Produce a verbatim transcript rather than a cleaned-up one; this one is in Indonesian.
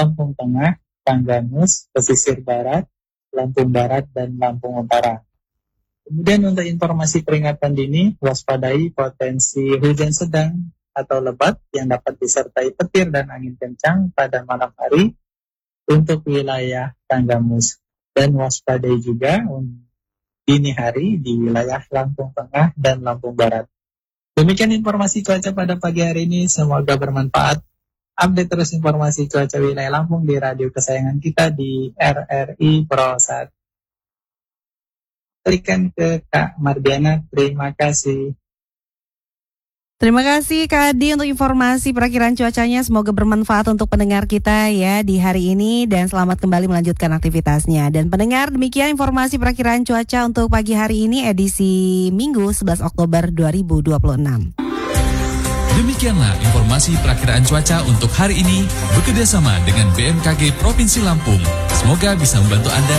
Lampung Tengah, Tanggamus, Pesisir Barat, Lampung Barat, dan Lampung Utara. Kemudian untuk informasi peringatan dini, waspadai potensi hujan sedang atau lebat yang dapat disertai petir dan angin kencang pada malam hari untuk wilayah Tanggamus. Dan waspadai juga untuk dini hari di wilayah Lampung Tengah dan Lampung Barat. Demikian informasi cuaca pada pagi hari ini, semoga bermanfaat. Update terus informasi cuaca wilayah Lampung di radio kesayangan kita di R R I Prosat. Berikan ke Kak Mardiana, terima kasih. Terima kasih Kak Adi untuk informasi perakiran cuacanya. Semoga bermanfaat untuk pendengar kita ya di hari ini dan selamat kembali melanjutkan aktivitasnya. Dan pendengar, demikian informasi perakiran cuaca untuk pagi hari ini edisi Minggu sebelas Oktober dua ribu dua puluh enam. Demikianlah informasi perakiraan cuaca untuk hari ini bekerjasama dengan B M K G Provinsi Lampung. Semoga bisa membantu Anda